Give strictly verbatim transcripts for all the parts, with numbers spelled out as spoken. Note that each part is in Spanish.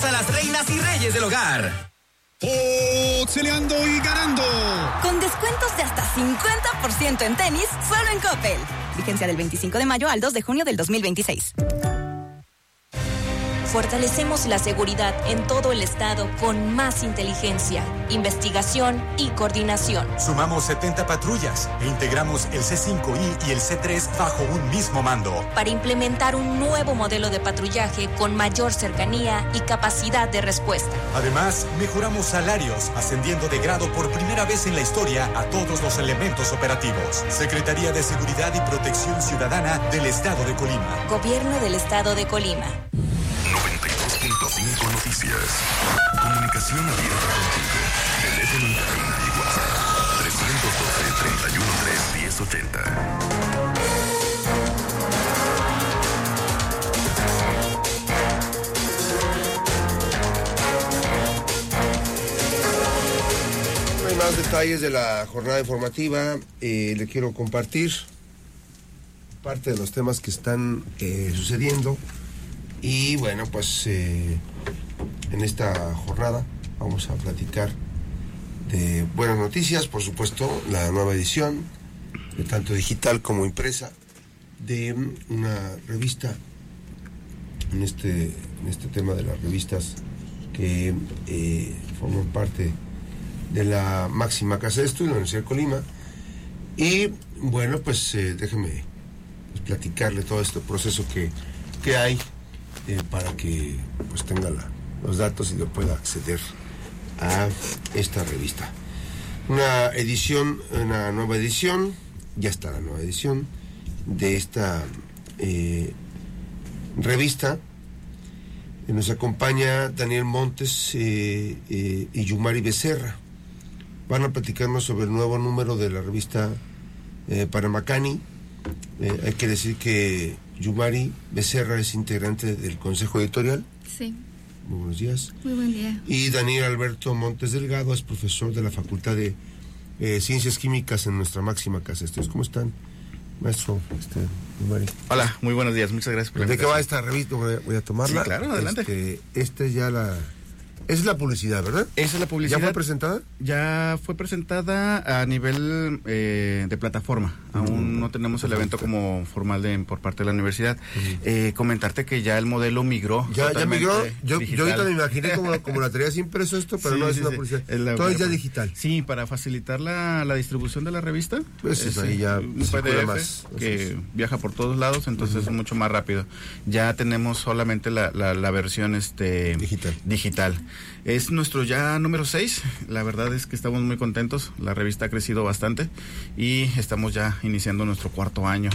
a las reinas y reyes del hogar. ¡Oxeleando y ganando! Con descuentos de hasta cincuenta por ciento en tenis, solo en Coppel. Vigencia del veinticinco de mayo al dos de junio del dos mil veintiséis. Fortalecemos la seguridad en todo el estado con más inteligencia, investigación y coordinación. Sumamos setenta patrullas e integramos el C cinco I y el C tres bajo un mismo mando. Para implementar un nuevo modelo de patrullaje con mayor cercanía y capacidad de respuesta. Además, mejoramos salarios, ascendiendo de grado por primera vez en la historia a todos los elementos operativos. Secretaría de Seguridad y Protección Ciudadana del Estado de Colima. Gobierno del Estado de Colima. noventa y dos punto cinco Noticias. Comunicación abierta contigo. Teléfono en cabina y WhatsApp. trescientos doce, treinta y uno, tres, diez, ochenta. No hay más detalles de la jornada informativa. Eh, le quiero compartir parte de los temas que están eh, sucediendo. Y bueno, pues eh, en esta jornada vamos a platicar de buenas noticias, por supuesto, la nueva edición, de tanto digital como impresa, de una revista, en este, en este tema de las revistas que eh, forman parte de la máxima casa de estudio, la Universidad de Colima. Y bueno, pues eh, déjeme pues, platicarle todo este proceso que, que hay. Eh, para que pues tenga la, los datos y lo pueda acceder a esta revista. Una edición, una nueva edición, ya está la nueva edición de esta eh, revista. Eh, nos acompaña Daniel Montes eh, eh, y Yumari Becerra. Van a platicarnos sobre el nuevo número de la revista eh, Panamacani. Eh, hay que decir que Yumari Becerra es integrante del Consejo Editorial. Sí. Muy buenos días. Muy buen día. Y Daniel Alberto Montes Delgado es profesor de la Facultad de eh, Ciencias Químicas en nuestra máxima casa de estudios. ¿Cómo están, maestro este, Yumari? Hola, muy buenos días, muchas gracias por la ¿De qué va esta revista? Voy a, voy a tomarla. Sí, claro, adelante. Este, esta es ya la... Esa es la publicidad, ¿verdad? Esa es la publicidad. ¿Ya fue presentada? Ya fue presentada a nivel eh, de plataforma. Uh-huh. Aún no tenemos el evento como formal de, por parte de la universidad. Uh-huh. Eh, comentarte que ya el modelo migró. Ya, ya migró. Yo, yo ahorita me imaginé como, como la tenías impreso esto, pero sí, no es sí, una sí. publicidad. Es la, Todo es ya digital. Sí, para facilitar la, la distribución de la revista. Pues es, ahí ya un P D F más. que es. viaja por todos lados, entonces uh-huh. es mucho más rápido. Ya tenemos solamente la, la, la versión este digital. digital. Es nuestro ya número seis, la verdad es que estamos muy contentos, la revista ha crecido bastante y estamos ya iniciando nuestro cuarto año.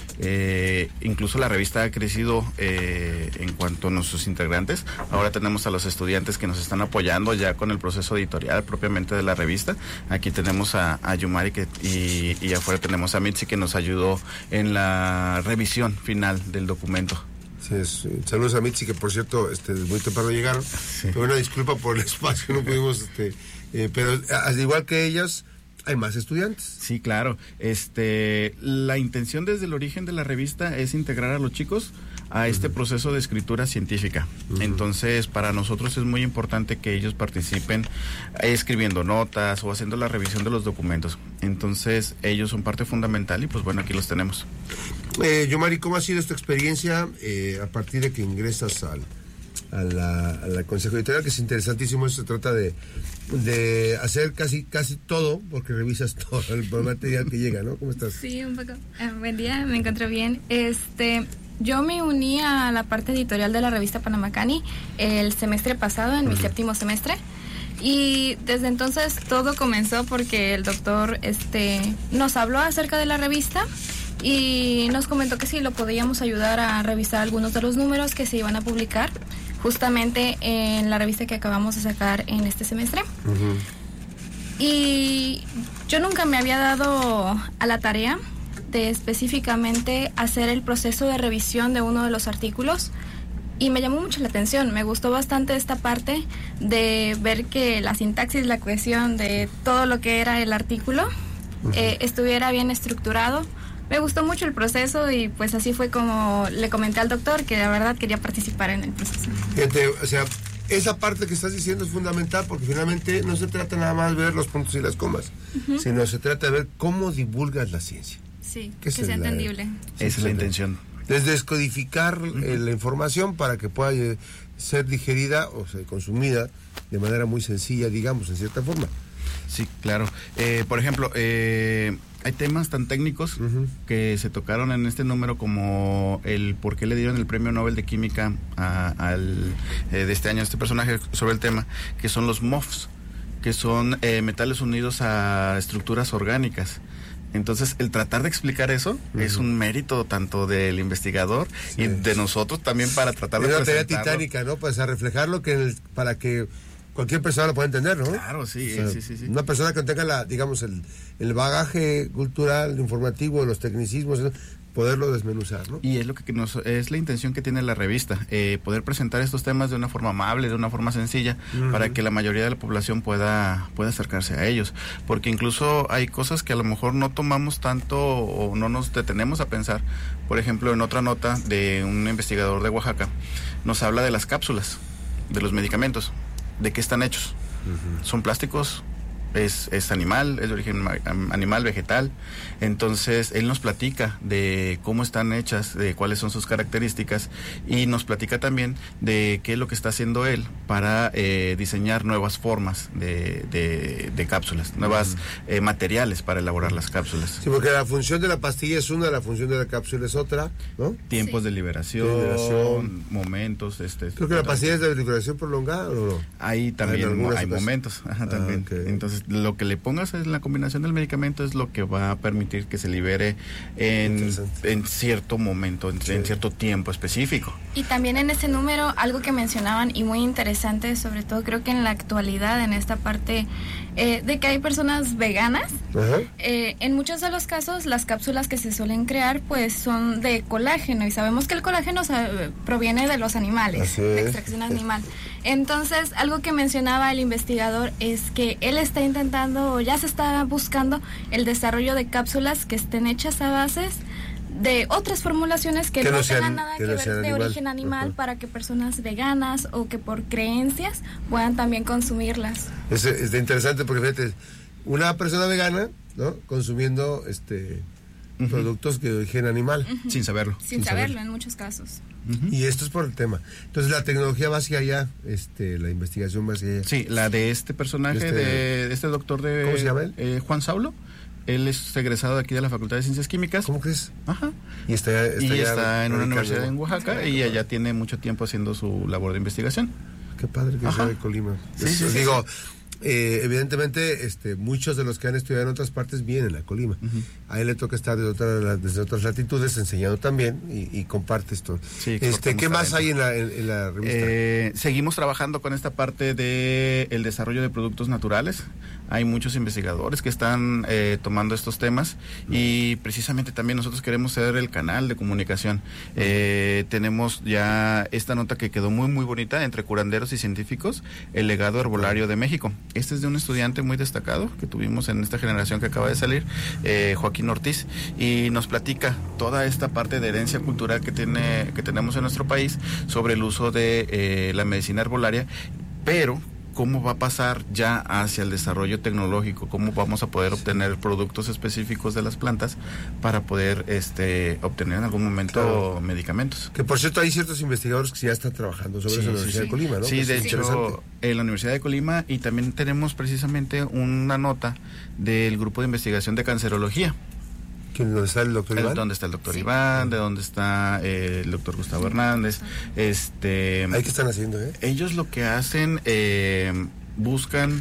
Eh, incluso la revista ha crecido eh, en cuanto a nuestros integrantes. Ahora tenemos a los estudiantes que nos están apoyando ya con el proceso editorial propiamente de la revista. Aquí tenemos a, a Yumari que, y, y afuera tenemos a Mitzi que nos ayudó en la revisión final del documento. Sí, es, saludos a Mitzi, que por cierto, este, muy temprano llegaron. Sí. Pero una disculpa por el espacio, no pudimos, este, eh, pero al igual que ellas, hay más estudiantes. Sí, claro. Este, la intención desde el origen de la revista es integrar a los chicos a este uh-huh. proceso de escritura científica. Uh-huh. Entonces, para nosotros es muy importante que ellos participen escribiendo notas o haciendo la revisión de los documentos. Entonces, ellos son parte fundamental y pues bueno, aquí los tenemos. Eh, Yumari, ¿cómo ha sido esta experiencia eh, a partir de que ingresas al, a, la, a la Consejo Editorial? Que es interesantísimo, se trata de, de hacer casi casi todo, porque revisas todo el material que llega, ¿no? ¿Cómo estás? Sí, un poco. Eh, buen día, me encuentro bien. Este... Yo me uní a la parte editorial de la revista Panamacani el semestre pasado, en uh-huh. mi séptimo semestre, y desde entonces todo comenzó porque el doctor este, nos habló acerca de la revista y nos comentó que sí, lo podíamos ayudar a revisar algunos de los números que se iban a publicar justamente en la revista que acabamos de sacar en este semestre. Uh-huh. Y yo nunca me había dado a la tarea de específicamente hacer el proceso de revisión de uno de los artículos y me llamó mucho la atención, me gustó bastante esta parte de ver que la sintaxis, la cohesión de todo lo que era el artículo uh-huh. eh, estuviera bien estructurado. Me gustó mucho el proceso y pues así fue como le comenté al doctor que la verdad quería participar en el proceso. Fíjate, o sea, esa parte que estás diciendo es fundamental porque finalmente no se trata nada más de ver los puntos y las comas, uh-huh. sino se trata de ver cómo divulgas la ciencia. Sí, que sea la, entendible. Esa es la intención. Desdescodificar uh-huh. eh, la información para que pueda eh, ser digerida o ser consumida de manera muy sencilla, digamos, en cierta forma. Sí, claro. Eh, por ejemplo, eh, hay temas tan técnicos uh-huh. que se tocaron en este número como el por qué le dieron el premio Nobel de Química a, al, eh, de este año a este personaje sobre el tema, que son los M O Fs, que son eh, metales unidos a estructuras orgánicas. Entonces, el tratar de explicar eso uh-huh. es un mérito tanto del investigador sí. y de nosotros también para tratar de presentarlo. Es una tarea titánica, ¿no? Pues a reflejarlo que el, para que cualquier persona lo pueda entender, ¿no? Claro, sí, o sea, sí, sí, sí. Una persona que tenga la, digamos, el, el bagaje cultural, informativo, los tecnicismos, poderlo desmenuzar, ¿no? Y es lo que nos, es la intención que tiene la revista, eh, poder presentar estos temas de una forma amable, de una forma sencilla, uh-huh. para que la mayoría de la población pueda, pueda acercarse a ellos, porque incluso hay cosas que a lo mejor no tomamos tanto o no nos detenemos a pensar. Por ejemplo, en otra nota de un investigador de Oaxaca, nos habla de las cápsulas, de los medicamentos, de qué están hechos. Uh-huh. Son plásticos. Es, es animal, es de origen animal, vegetal. Entonces, él nos platica de cómo están hechas, de cuáles son sus características, y nos platica también de qué es lo que está haciendo él para eh, diseñar nuevas formas de, de, de cápsulas, nuevas eh, materiales para elaborar las cápsulas. Sí, porque la función de la pastilla es una, la función de la cápsula es otra, ¿no? Tiempos sí. de, liberación, de liberación, momentos. Este, Creo que la pastilla es de liberación prolongada, ¿o no? Ahí también hay momentos, ajá, también. Ah, okay. Entonces, lo que le pongas en la combinación del medicamento es lo que va a permitir que se libere en, en cierto momento, en, sí. en cierto tiempo específico. Y también en ese número, algo que mencionaban y muy interesante, sobre todo creo que en la actualidad, en esta parte eh, de que hay personas veganas, uh-huh. eh, en muchos de los casos las cápsulas que se suelen crear pues son de colágeno, y sabemos que el colágeno sabe, proviene de los animales, Así de extracción es. animal. Entonces, algo que mencionaba el investigador es que él está intentando, ya se está buscando el desarrollo de cápsulas que estén hechas a bases de otras formulaciones que, que no, no sean, tengan nada que, que no ver de animal. origen animal, uh-huh. para que personas veganas o que por creencias puedan también consumirlas. Es, es interesante porque fíjate, una persona vegana, ¿no? Consumiendo este uh-huh. productos de origen animal. Uh-huh. Sin saberlo. Sin, Sin saberlo, saberlo en muchos casos. Uh-huh. Y esto es por el tema. Entonces la tecnología va hacia allá, este, la investigación va hacia allá. Sí, la de este personaje, este, de este doctor de... ¿Cómo se llama él? Eh, Juan Saulo. Él es egresado de aquí de la Facultad de Ciencias Químicas. ¿Cómo crees? Ajá. Y está, está, y está en una universidad en Oaxaca y allá tiene mucho tiempo haciendo su labor de investigación. Qué padre que sea de Colima. Sí, sí, sí, digo, sí. Eh, evidentemente, este, muchos de los que han estudiado en otras partes vienen a Colima. Uh-huh. A él le toca estar desde, otra, desde otras latitudes enseñando también y, y comparte esto. Sí, este, ¿qué más hay en la, en, en la revista? Eh, seguimos trabajando con esta parte de el desarrollo de productos naturales. Hay muchos investigadores que están eh, tomando estos temas y precisamente también nosotros queremos ser el canal de comunicación. Eh, tenemos ya esta nota que quedó muy muy bonita entre curanderos y científicos, el legado herbolario de México. Este es de un estudiante muy destacado que tuvimos en esta generación que acaba de salir, eh, Joaquín Ortiz, y nos platica toda esta parte de herencia cultural que tiene que tenemos en nuestro país sobre el uso de eh, la medicina herbolaria, pero cómo va a pasar ya hacia el desarrollo tecnológico, cómo vamos a poder obtener productos específicos de las plantas para poder este obtener en algún momento claro. medicamentos. Que por cierto hay ciertos investigadores que ya están trabajando sobre sí, eso en la Universidad sí. de Colima, ¿no? Sí, que de hecho en la Universidad de Colima, y también tenemos precisamente una nota del grupo de investigación de cancerología. ¿Dónde está el doctor Iván? ¿Dónde está el doctor sí. Iván? ¿De dónde está eh, el doctor Gustavo Hernández? Este, ¿Ahí qué están haciendo? Eh? Ellos lo que hacen, eh, buscan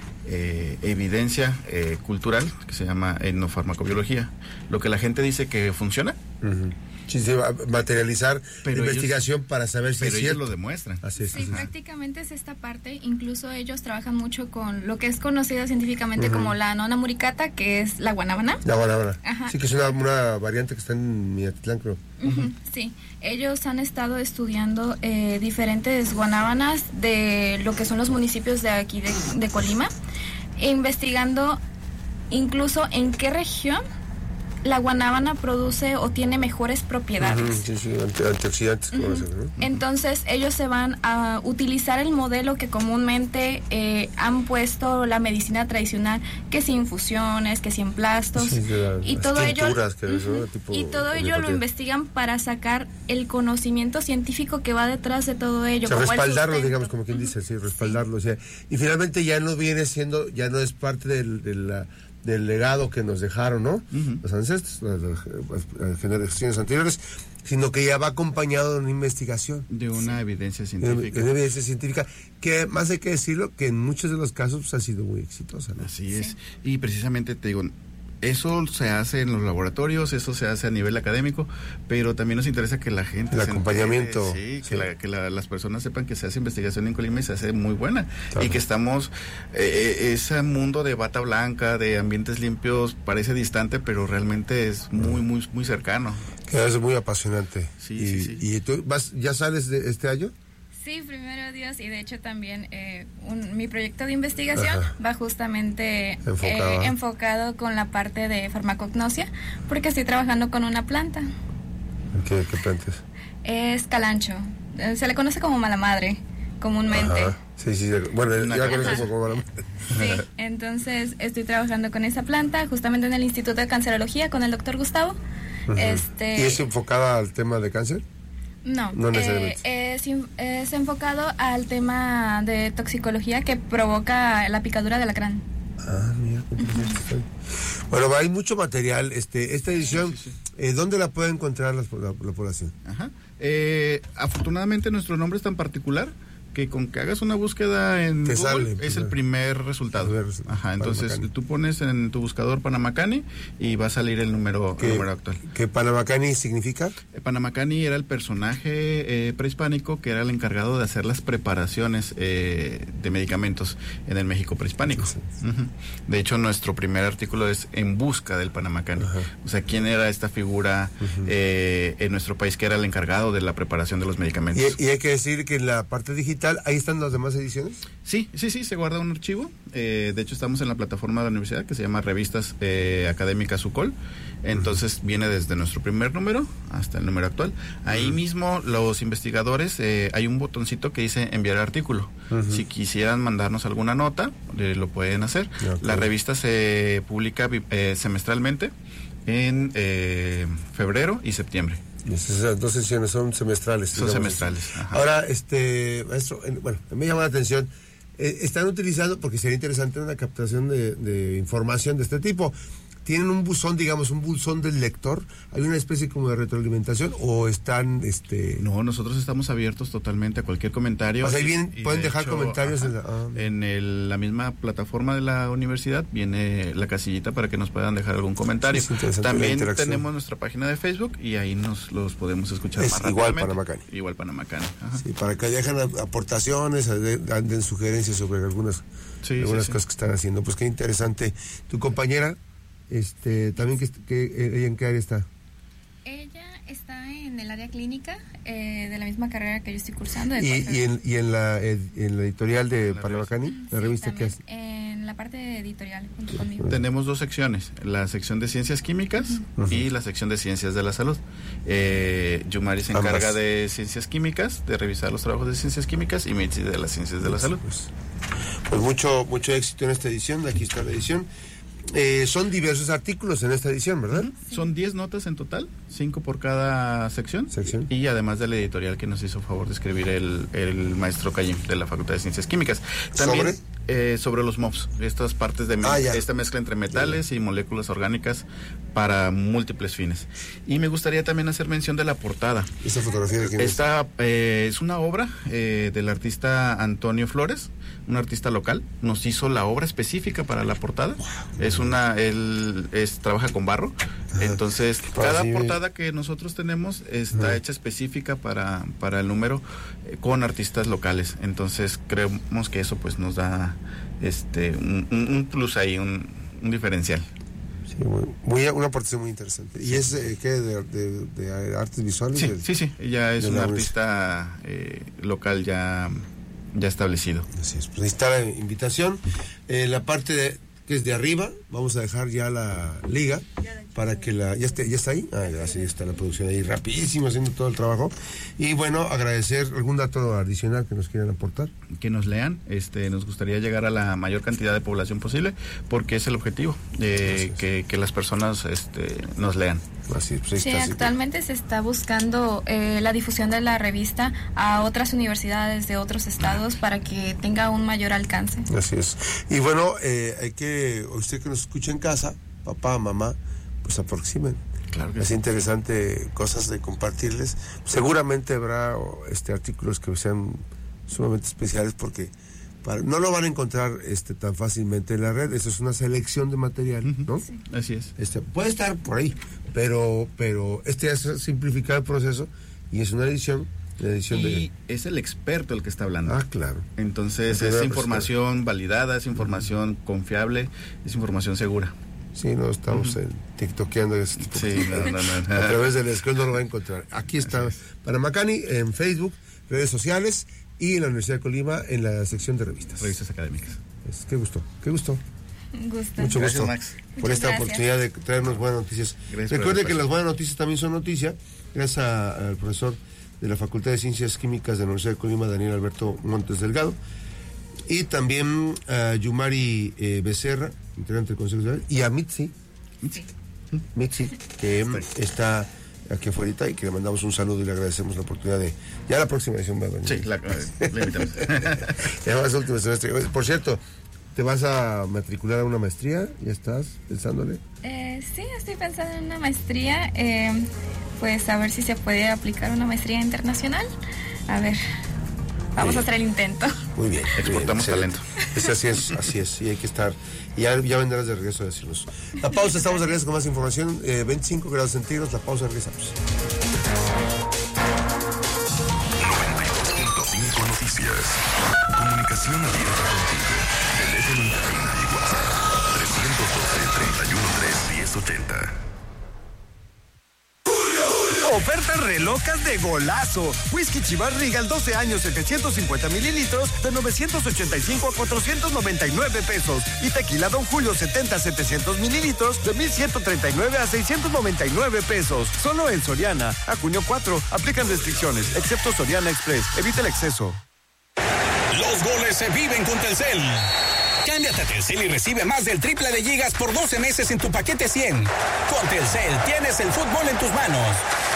eh, evidencia eh, cultural, que se llama etnofarmacobiología. Lo que la gente dice que funciona. Uh-huh. Sí, sí, materializar pero investigación ellos, para saber si pero es ellos cierto. lo demuestran. Así es, sí, así. prácticamente es esta parte. Incluso ellos trabajan mucho con lo que es conocida científicamente uh-huh. como la nona muricata, que es la guanábana. La guanábana. Ajá. Sí, que es una, una variante que está en Minatitlán, creo. Uh-huh. Sí, ellos han estado estudiando eh, diferentes guanábanas de lo que son los municipios de aquí de, de Colima, investigando incluso en qué región la guanábana produce o tiene mejores propiedades. Uh-huh, sí, sí, anti- antioxidantes. Uh-huh. Hacer, ¿no? Entonces ellos se van a utilizar el modelo que comúnmente eh, han puesto la medicina tradicional, que si infusiones, que si emplastos, sí, la, y, todo ello, que uh-huh, eso, tipo y todo ello lo investigan para sacar el conocimiento científico que va detrás de todo ello. O sea, como respaldarlo, digamos, como quien dice, sí, respaldarlo. Sí. O sea, y finalmente ya no viene siendo, ya no es parte del, de la, del legado que nos dejaron, ¿no? Uh-huh. Los ancestros, las, las, las generaciones anteriores, sino que ya va acompañado de una investigación. De una sí. evidencia científica. De una evidencia científica, que más hay que decirlo, que en muchos de los casos pues, ha sido muy exitosa, ¿no? Así es. Sí. Y precisamente te digo, eso se hace en los laboratorios, eso se hace a nivel académico, pero también nos interesa que la gente... El acompañamiento. Entere, sí, que, sí. La, que la, las personas sepan que se hace investigación en Colima y se hace muy buena. Claro. Y que estamos... Eh, ese mundo de bata blanca, de ambientes limpios, parece distante, pero realmente es muy, muy, muy cercano. Que es muy apasionante. Sí, y, sí, sí. ¿Y tú vas, ya sales de este año? Sí, primero Dios, y de hecho también eh, un, mi proyecto de investigación Ajá. va justamente enfocado. Eh, enfocado con la parte de farmacognosia, porque estoy trabajando con una planta. ¿Qué, qué planta es? Es calancho, eh, se le conoce como mala madre, comúnmente. Ajá. Sí, sí, bueno, una ya conozco como mala madre. Sí, entonces estoy trabajando con esa planta, justamente en el Instituto de Cancerología, con el doctor Gustavo. Uh-huh. este, ¿Y es enfocada al tema de cáncer? No, no necesariamente. Eh, es, es enfocado al tema de toxicología que provoca la picadura del alacrán. Ah, mira. Uh-huh. Bueno, hay mucho material. Este, esta edición, sí, sí, sí. Eh, ¿dónde la puede encontrar la, la, la población? Ajá. Eh, afortunadamente nuestro nombre es tan particular que con que hagas una búsqueda en Te Google sale, es primer, el primer resultado. Primer resultado. Ajá, entonces Panamacani. Tú pones en tu buscador Panamacani y va a salir el número, el número actual. ¿Qué Panamacani significa? Eh, Panamacani era el personaje eh, prehispánico que era el encargado de hacer las preparaciones eh, de medicamentos en el México prehispánico. Sí, sí. Uh-huh. De hecho, nuestro primer artículo es En busca del Panamacani. Uh-huh. O sea, ¿quién era esta figura uh-huh. eh, en nuestro país que era el encargado de la preparación de los medicamentos? Y, y hay que decir que en la parte digital ¿ahí están las demás ediciones? Sí, sí, sí, se guarda un archivo. Eh, de hecho, estamos en la plataforma de la universidad que se llama Revistas eh, Académicas UCOL. Entonces, uh-huh. viene desde nuestro primer número hasta el número actual. Ahí uh-huh. mismo, los investigadores, eh, hay un botoncito que dice enviar artículo. Uh-huh. Si quisieran mandarnos alguna nota, eh, lo pueden hacer. Okay. La revista se publica eh, semestralmente en eh, febrero y septiembre. Esas dos sesiones son semestrales. Son semestrales. Ajá. Ahora, este, maestro, bueno, me llama la atención, eh, están utilizando, porque sería interesante una captación de, de información de este tipo. ¿Tienen un buzón, digamos, un buzón del lector? ¿Hay una especie como de retroalimentación o están, este...? No, nosotros estamos abiertos totalmente a cualquier comentario. O sea, ahí vienen, y, pueden de dejar hecho, comentarios. Ajá, en, la, ah. en el, la misma plataforma de la universidad viene la casillita para que nos puedan dejar algún comentario. Sí, también tenemos nuestra página de Facebook y ahí nos los podemos escuchar es más igual rápidamente. Panamacani. Igual Panamacani. Ajá. Sí, para que dejen aportaciones, den sugerencias sobre algunas, sí, algunas sí, cosas sí. que están haciendo. Pues qué interesante. ¿Tu compañera? Este, también que, que ella en qué área está. Ella está en el área clínica eh, de la misma carrera que yo estoy cursando. Y, y, en, y en la en la editorial de Panamacani, la sí, revista que hace. En la parte editorial junto conmigo. Tenemos dos secciones, la sección de ciencias químicas uh-huh. y la sección de ciencias de la salud. Eh, Yumari se encarga Ambas. de ciencias químicas, de revisar los trabajos de ciencias químicas y Mitzi de las ciencias de la salud. Pues, pues mucho mucho éxito en esta edición. Aquí está la edición. Eh, son diversos artículos en esta edición, ¿verdad? Sí. Son diez notas en total, cinco por cada sección, sección. Y además de la editorial que nos hizo favor de escribir el, el maestro Cayim de la Facultad de Ciencias Químicas. También, ¿Sobre? Eh, sobre los M O Fs, estas partes de ah, esta mezcla entre metales ya, ya. y moléculas orgánicas para múltiples fines. Y me gustaría también hacer mención de la portada. ¿Esta fotografía de quién es? Esta eh, es una obra eh, del artista Antonio Flores, un artista local. Nos hizo la obra específica para la portada. Wow. Es una, él es, trabaja con barro. Ajá. Entonces, para cada sí, portada que nosotros tenemos está ajá. hecha específica para, para el número eh, con artistas locales. Entonces, creemos que eso pues nos da este un, un plus ahí, un, un diferencial. Sí, muy, muy, una aportación muy interesante. ¿Y es eh, qué de, de, de artes visuales? Sí, del, sí, sí. Ella es un artista eh, local ya, ya establecido. Así es. Pues ahí está la invitación. Eh, la parte de, que es de arriba, vamos a dejar ya la liga. para que la... ¿Ya está, ya está ahí? Ah, ya, sí, está la producción ahí rapidísimo haciendo todo el trabajo. Y bueno, agradecer algún dato adicional que nos quieran aportar. Que nos lean, este, nos gustaría llegar a la mayor cantidad de población posible, porque es el objetivo, de que, que las personas este, nos lean. Así, pues sí, está, actualmente sí. se está buscando eh, la difusión de la revista a otras universidades de otros estados para que tenga un mayor alcance. Así es. Y bueno, eh, hay que, usted que nos escucha en casa, papá, mamá, pues aproximen. Claro que es sí. interesante cosas de compartirles. Seguramente habrá este artículos que sean sumamente especiales porque para, no lo van a encontrar este tan fácilmente en la red. Eso es una selección de material, uh-huh. ¿no? Sí. Así es. Este puede estar por ahí, pero pero este es simplificar el proceso y es una edición. La edición y de... es el experto el que está hablando. Ah, claro. Entonces es información validada, es información confiable, es información segura. Sí, no estamos uh-huh. en tiktokeando ese tipo. Sí, no, no, no. A través del escuela no lo va a encontrar. Aquí está Panamacani en Facebook, redes sociales y en la Universidad de Colima en la sección de revistas. Revistas académicas. Es, qué gusto, qué gusto. Un gusto. Mucho gracias, gusto Max. por Muchas esta gracias. oportunidad de traernos buenas noticias. Gracias. Recuerde que las buenas noticias también son noticia, gracias a, al profesor de la Facultad de Ciencias Químicas de la Universidad de Colima, Daniel Alberto Montes Delgado, y también a Yumari eh, Becerra, integrante del Consejo General, y a Mitzi, Mitzi, Mitzi que sí. está aquí afuera y que le mandamos un saludo y le agradecemos la oportunidad de... Ya la próxima edición va a venir. Sí, la, la invitamos. Ya va a ser último semestre. Por cierto, ¿te vas a matricular a una maestría? ¿Ya estás pensándole? Eh, sí, estoy pensando en una maestría. Eh, pues a ver si se puede aplicar una maestría internacional. A ver, vamos a hacer el intento. Muy bien. Exportamos bien, talento. Es, así es, así es. Y hay que estar... Y ya, ya vendrás de regreso a decirnos. La pausa, estamos de regreso con más información. Eh, veinticinco grados centígrados, la pausa, regresamos. noventa y dos punto cinco Noticias. Comunicación abierta contigo. Teléfono en cabina y WhatsApp. trescientos doce, treinta y uno, tres, diez, ochenta. Ofertas relocas de golazo. Whisky Chivas Regal doce años, setecientos cincuenta mililitros de novecientos ochenta y cinco a cuatrocientos noventa y nueve pesos. Y tequila Don Julio setenta, setecientos mililitros de mil ciento treinta y nueve a seiscientos noventa y nueve pesos. Solo en Soriana. A junio cuatro. Aplican restricciones, excepto Soriana Express. Evita el exceso. Los goles se viven con Telcel. Cámbiate a Telcel y recibe más del triple de gigas por doce meses en tu paquete cien. Con Telcel tienes el fútbol en tus manos.